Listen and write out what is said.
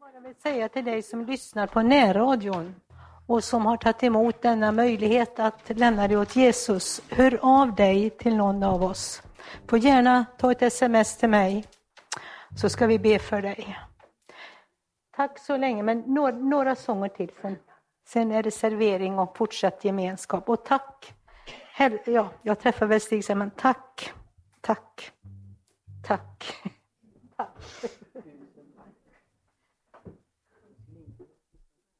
Jag vill säga till dig som lyssnar på närradion och som har tagit emot denna möjlighet att lämna dig åt Jesus. Hör av dig till någon av oss. Får gärna ta ett sms till mig så ska vi be för dig. Tack så länge, men några sånger till sen är det servering och fortsatt gemenskap. Och tack. Ja, jag träffar väl Stig, men tack.